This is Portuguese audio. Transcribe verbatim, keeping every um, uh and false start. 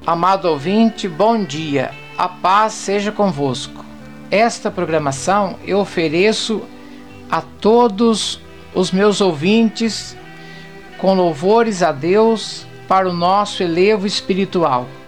Amado ouvinte, bom dia, a paz seja convosco. Esta programação eu ofereço a todos os meus ouvintes com louvores a Deus para o nosso elevo espiritual.